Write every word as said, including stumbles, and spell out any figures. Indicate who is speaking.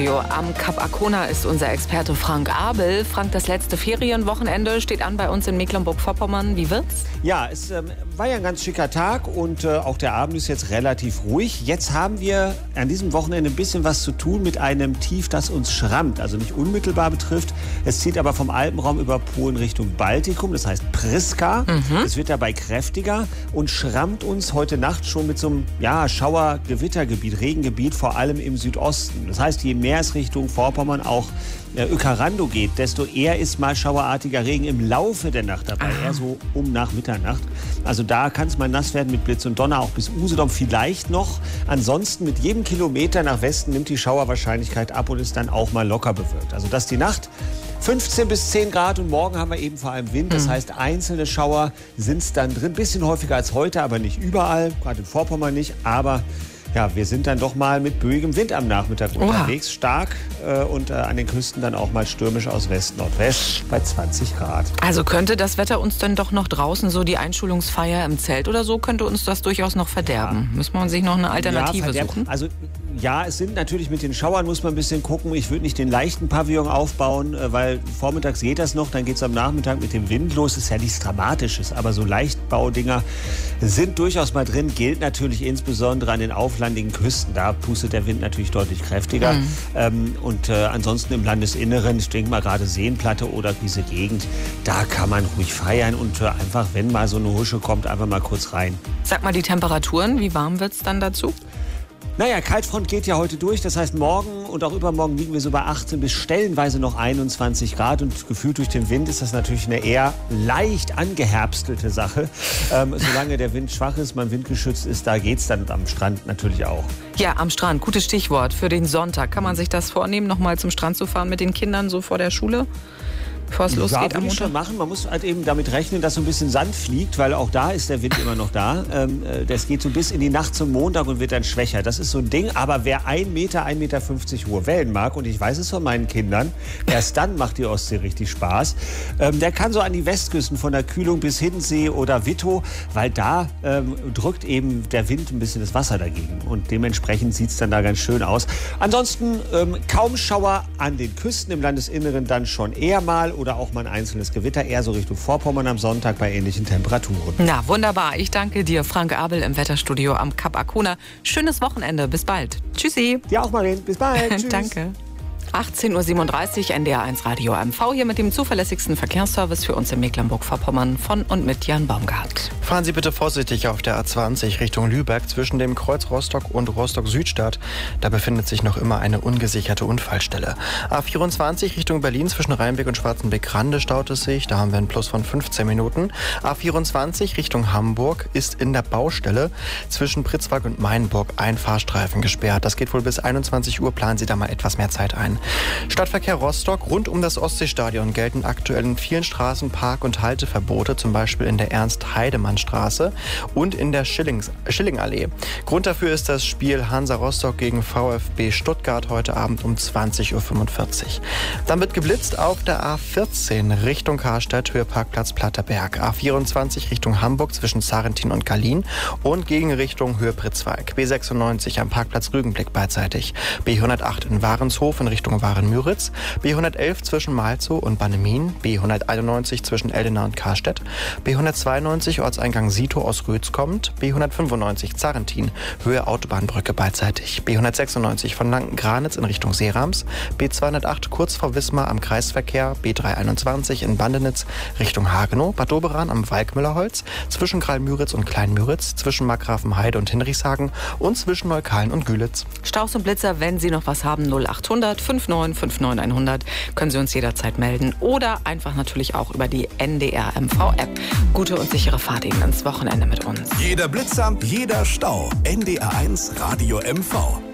Speaker 1: Wetterstudio am Kap Arkona ist unser Experte Frank Abel. Frank, das letzte Ferienwochenende steht an bei uns in Mecklenburg-Vorpommern. Wie wird's?
Speaker 2: Ja, es ähm, war ja ein ganz schicker Tag und äh, auch der Abend ist jetzt relativ ruhig. Jetzt haben wir an diesem Wochenende ein bisschen was zu tun mit einem Tief, das uns schrammt. Also nicht unmittelbar betrifft. Es zieht aber vom Alpenraum über Polen Richtung Baltikum. Das heißt Priska. Mhm. Es wird dabei kräftiger und schrammt uns heute Nacht schon mit so einem ja, Schauer-Gewittergebiet, Regengebiet, vor allem im Südosten. Das heißt, je mehr es Richtung Vorpommern auch äh, Uekerando geht, desto eher ist mal schauerartiger Regen im Laufe der Nacht dabei, ah. eher so um nach Mitternacht. Also da kann es mal nass werden mit Blitz und Donner, auch bis Usedom vielleicht noch. Ansonsten mit jedem Kilometer nach Westen nimmt die Schauerwahrscheinlichkeit ab und ist dann auch mal locker bewölkt. Also das die Nacht. fünfzehn bis zehn Grad und morgen haben wir eben vor allem Wind. Das heißt, einzelne Schauer sind es dann drin. Bisschen häufiger als heute, aber nicht überall. Gerade in Vorpommern nicht. Aber ja, wir sind dann doch mal mit böigem Wind am Nachmittag unterwegs. Stark äh, und äh, an den Küsten dann auch mal stürmisch aus West-Nordwest bei zwanzig Grad.
Speaker 1: Also könnte das Wetter uns dann doch noch draußen, so die Einschulungsfeier im Zelt oder so, könnte uns das durchaus noch verderben. Ja. Müssen wir sich noch eine Alternative
Speaker 2: ja,
Speaker 1: suchen?
Speaker 2: Also ja, es sind natürlich mit den Schauern, muss man ein bisschen gucken. Ich würde nicht den leichten Pavillon aufbauen, weil vormittags geht das noch, dann geht es am Nachmittag mit dem Wind los. Das ist ja nichts Dramatisches, aber so Leichtbaudinger sind durchaus mal drin. Gilt natürlich insbesondere an den auflandigen Küsten. Da pustet der Wind natürlich deutlich kräftiger. Mhm. Ähm, und äh, ansonsten im Landesinneren, ich denke mal gerade Seenplatte oder diese Gegend, da kann man ruhig feiern und äh, einfach, wenn mal so eine Husche kommt, einfach mal kurz rein.
Speaker 1: Sag mal die Temperaturen, wie warm wird es dann dazu?
Speaker 2: Naja, Kaltfront geht ja heute durch. Das heißt, morgen und auch übermorgen liegen wir so bei achtzehn bis stellenweise noch einundzwanzig Grad. Und gefühlt durch den Wind ist das natürlich eine eher leicht angeherbstelte Sache. Ähm, solange der Wind schwach ist, man windgeschützt ist, da geht's dann am Strand natürlich auch.
Speaker 1: Ja, am Strand. Gutes Stichwort für den Sonntag. Kann man sich das vornehmen, noch mal zum Strand zu fahren mit den Kindern so vor der Schule? Bevor es losgeht
Speaker 2: ja, am Montag? Schon machen. Man muss halt eben damit rechnen, dass so ein bisschen Sand fliegt, weil auch da ist der Wind immer noch da. Ähm, das geht so bis in die Nacht zum Montag und wird dann schwächer. Das ist so ein Ding. Aber wer ein Meter, ein Meter fünfzig hohe Wellen mag, und ich weiß es von meinen Kindern, erst dann macht die Ostsee richtig Spaß. Ähm, der kann so an die Westküsten von der Kühlung bis Hiddensee oder Wittow, weil da ähm, drückt eben der Wind ein bisschen das Wasser dagegen. Und dementsprechend sieht es dann da ganz schön aus. Ansonsten ähm, kaum Schauer an den Küsten, im Landesinneren dann schon eher mal oder auch mal ein einzelnes Gewitter, eher so Richtung Vorpommern am Sonntag bei ähnlichen Temperaturen.
Speaker 1: Na, wunderbar. Ich danke dir, Frank Abel im Wetterstudio am Kap Arkona. Schönes Wochenende. Bis bald. Tschüssi.
Speaker 2: Ja, auch Marien. Bis bald. Tschüss.
Speaker 1: Danke. achtzehn Uhr siebenunddreißig, N D R eins Radio M V, hier mit dem zuverlässigsten Verkehrsservice für uns in Mecklenburg-Vorpommern von und mit Jan Baumgart.
Speaker 3: Fahren Sie bitte vorsichtig auf der A zwanzig Richtung Lübeck zwischen dem Kreuz Rostock und Rostock-Südstadt. Da befindet sich noch immer eine ungesicherte Unfallstelle. A vierundzwanzig Richtung Berlin zwischen Rheinbeck und Schwarzenbeck-Rande staut es sich. Da haben wir einen Plus von fünfzehn Minuten. A vierundzwanzig Richtung Hamburg ist in der Baustelle zwischen Pritzwalk und Mainburg ein Fahrstreifen gesperrt. Das geht wohl bis einundzwanzig Uhr. Planen Sie da mal etwas mehr Zeit ein. Stadtverkehr Rostock. Rund um das Ostseestadion gelten aktuell in vielen Straßen Park- und Halteverbote, zum Beispiel in der Ernst-Heidemann-Straße und in der Schillings- Schillingallee. Grund dafür ist das Spiel Hansa Rostock gegen VfB Stuttgart heute Abend um zwanzig Uhr fünfundvierzig. Dann wird geblitzt auf der A vierzehn Richtung Karstadt, Höhe Parkplatz Platterberg. A vierundzwanzig Richtung Hamburg zwischen Sarrentin und Gallien und Gegenrichtung Höhe Pritzwalk. B sechsundneunzig am Parkplatz Rügenblick beidseitig. B hundertacht in Warenshof in Richtung Waren-Müritz, B hundertelf zwischen Malzow und Bannemin, B hunderteinundneunzig zwischen Eldena und Karstedt, B hundertzweiundneunzig Ortseingang Sito aus Rötz kommt, B hundertfünfundneunzig Zarrentin, Höhe Autobahnbrücke beidseitig, B hundertsechsundneunzig von Lanken-Granitz in Richtung Seerams, B zweihundertacht kurz vor Wismar am Kreisverkehr, B dreihunderteinundzwanzig in Bandenitz Richtung Hagenow, Bad Doberan am Walkmüllerholz, zwischen Kralmüritz und Kleinmüritz, zwischen Markgrafenheide und Hinrichshagen und zwischen Neukalen und Gülitz.
Speaker 1: Staus und Blitzer, wenn Sie noch was haben, null achthundert fünfundneunzig fünfundneunzig hundert, können Sie uns jederzeit melden oder einfach natürlich auch über die N D R M V-App. Gute und sichere Fahrt Ihnen ins Wochenende mit uns.
Speaker 4: Jeder Blitzer, jeder Stau. N D R eins Radio M V.